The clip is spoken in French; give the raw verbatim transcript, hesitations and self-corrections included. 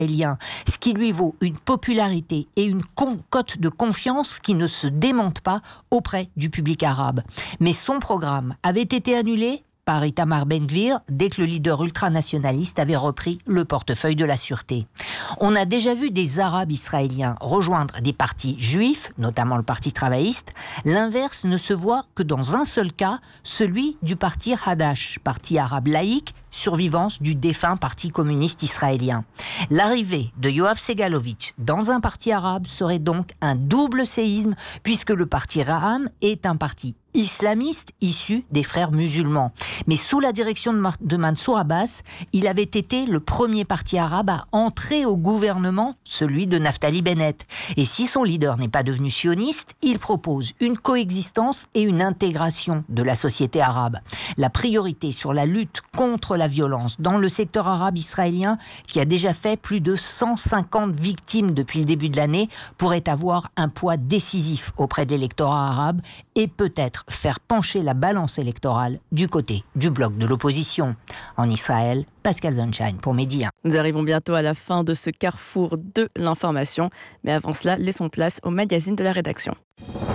israélien, ce qui lui vaut une popularité et une cote de confiance qui ne se démonte pas auprès du public arabe. Mais son programme avait été annulé par Itamar Ben-Gvir dès que le leader ultranationaliste avait repris le portefeuille de la sûreté. On a déjà vu des Arabes israéliens rejoindre des partis juifs, notamment le Parti travailliste. L'inverse ne se voit que dans un seul cas, celui du parti Hadash, parti arabe laïque, survivance du défunt Parti communiste israélien. L'arrivée de Yoav Segalovitch dans un parti arabe serait donc un double séisme, puisque le parti Ra'am est un parti islamiste issu des frères musulmans. Mais sous la direction de, Mar- de Mansour Abbas, il avait été le premier parti arabe à entrer au gouvernement, celui de Naftali Bennett. Et si son leader n'est pas devenu sioniste, il propose une coexistence et une intégration de la société arabe. La priorité sur la lutte contre la violence dans le secteur arabe israélien, qui a déjà fait plus de cent cinquante victimes depuis le début de l'année, pourrait avoir un poids décisif auprès de l'électorat arabe et peut-être faire pencher la balance électorale du côté du bloc de l'opposition. En Israël, Pascal Sunshine pour Midi un. Nous arrivons bientôt à la fin de ce carrefour de l'information, mais avant cela, laissons place au magazine de la rédaction.